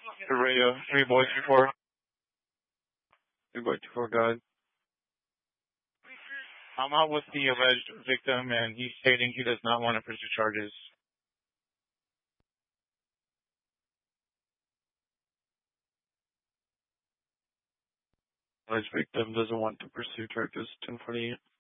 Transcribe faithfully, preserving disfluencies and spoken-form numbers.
Three, uh, three boys before. Three boys before God. I'm out with the alleged victim, and he's stating he does not want to pursue charges. Alleged victim doesn't want to pursue charges. ten forty-eight.